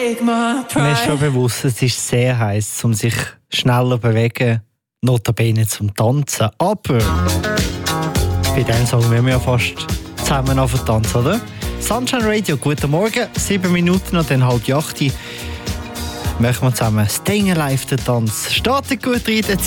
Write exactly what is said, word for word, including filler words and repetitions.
Mir ist schon bewusst, es ist sehr heiß, um sich schneller zu bewegen, notabene zum Tanzen. Aber bei diesem Song müssen wir ja fast zusammen auf tanzen, oder? Sunshine Radio, guten Morgen, sieben Minuten und dann halb acht. Machen wir zusammen Staying Alive, den Tanz. Startet gut rein,